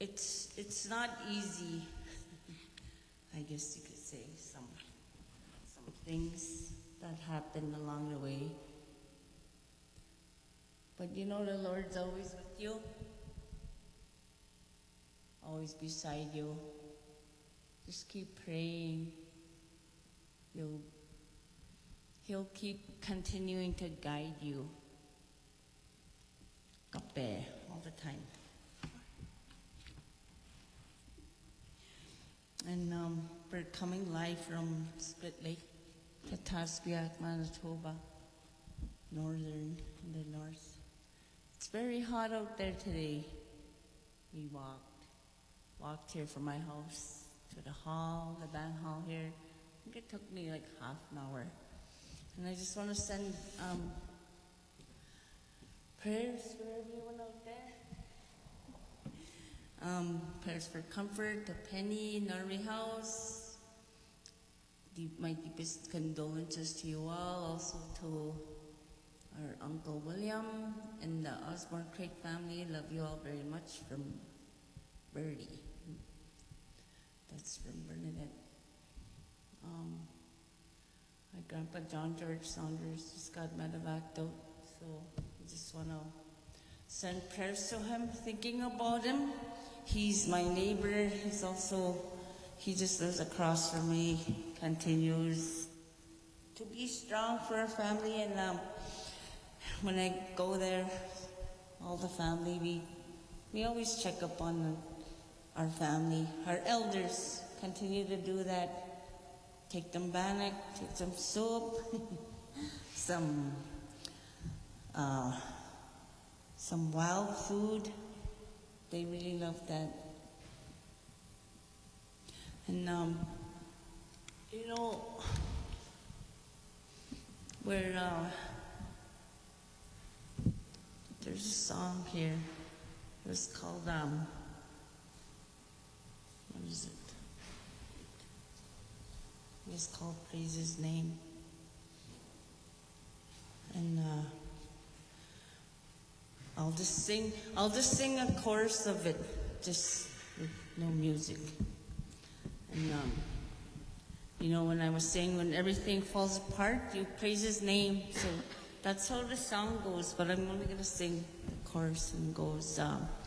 it's not easy. I guess you could say some things that happen along the way. But you know the Lord's always with you, always beside you. Just keep praying. He'll keep continuing to guide you. Kape all the time. And we're coming live from Split Lake, Katasbiak, Manitoba, in the north. It's very hot out there today. We walked here from my house to the hall, the band hall here. I think it took me like half an hour. And I just want to send prayers for everyone out there. Prayers for comfort to Penny, Norway House. My deepest condolences to you all, also to our Uncle William and the Osborne Craig family. Love you all very much, from Birdie. That's from Bernadette. My grandpa John George Saunders just got medevaced out, so I just want to send prayers to him, thinking about him. He's my neighbor. He just lives across from me, continues to be strong for our family. And when I go there, all the family, we always check up on our family. Our elders continue to do that. Take them bannock, take some soup, some wild food. They really love that. And you know, there's a song here. It was called what is it? It's called Praise His Name. And I'll just sing a chorus of it, just with no music. And you know, when I was saying, when everything falls apart, you praise His name. So that's how the song goes, but I'm only gonna sing the chorus, and goes